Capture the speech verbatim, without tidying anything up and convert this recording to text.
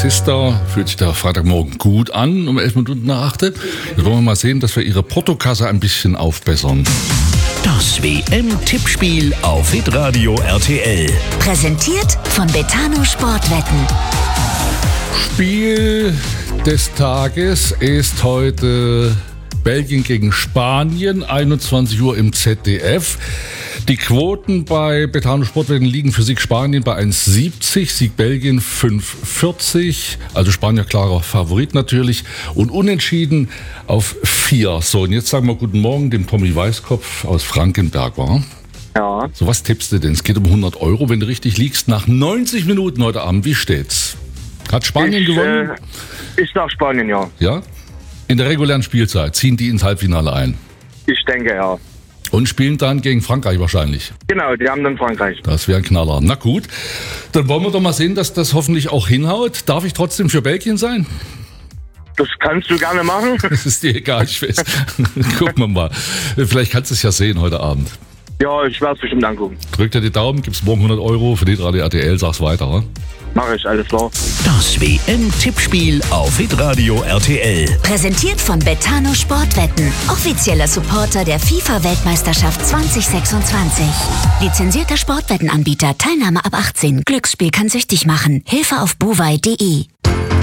Sister. Fühlt sich der Freitagmorgen gut an, um elf Minuten nach acht. Jetzt wollen wir mal sehen, dass wir ihre Portokasse ein bisschen aufbessern. Das W M-Tippspiel auf Hitradio R T L. Präsentiert von Betano Sportwetten. Spiel des Tages ist heute Belgien gegen Spanien, einundzwanzig Uhr im Z D F. Die Quoten bei Betano Sportwetten liegen für Sieg Spanien bei eins Komma siebzig, Sieg Belgien fünf Komma vierzig, also Spanier klarer Favorit natürlich und unentschieden auf vier. So, und jetzt sagen wir guten Morgen dem Tommy Weißkopf aus Frankenberg, wa? Ja. So, was tippst du denn? Es geht um hundert Euro, wenn du richtig liegst. Nach neunzig Minuten heute Abend, wie steht's? Hat Spanien ich, gewonnen? Äh, ich sag Spanien, ja. Ja? In der regulären Spielzeit ziehen die ins Halbfinale ein. Ich denke, ja. Und spielen dann gegen Frankreich wahrscheinlich. Genau, die haben dann Frankreich. Das wäre ein Knaller. Na gut, dann wollen wir doch mal sehen, dass das hoffentlich auch hinhaut. Darf ich trotzdem für Belgien sein? Das kannst du gerne machen. Das ist dir egal, ich weiß. Gucken wir mal. Vielleicht kannst du es ja sehen heute Abend. Ja, ich werde es bestimmt angucken. Drück dir die Daumen, gibt's morgen hundert Euro für Hitradio R T L, sag's weiter. Wa? Mach ich, alles klar. Das W M-Tippspiel auf Hitradio R T L. Präsentiert von Betano Sportwetten. Offizieller Supporter der FIFA-Weltmeisterschaft zwanzig sechsundzwanzig. Lizenzierter Sportwettenanbieter. Teilnahme ab achtzehn. Glücksspiel kann süchtig machen. Hilfe auf buwei punkt de.